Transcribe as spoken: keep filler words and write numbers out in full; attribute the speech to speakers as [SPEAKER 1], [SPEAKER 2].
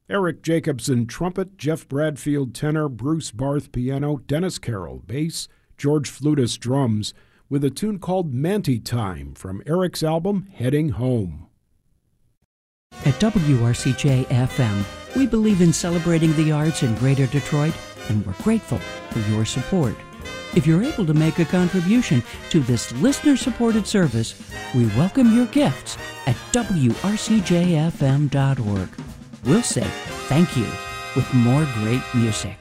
[SPEAKER 1] Eric Jacobson, trumpet, Jeff Bradfield, tenor, Bruce Barth, piano, Dennis Carroll, bass, George Flutus, drums, with a tune called Manti Time from Eric's album Heading Home.
[SPEAKER 2] At W R C J F M, we believe in celebrating the arts in Greater Detroit, and we're grateful for your support. If you're able to make a contribution to this listener-supported service, we welcome your gifts at W R C J F M dot org. We'll say thank you with more great music.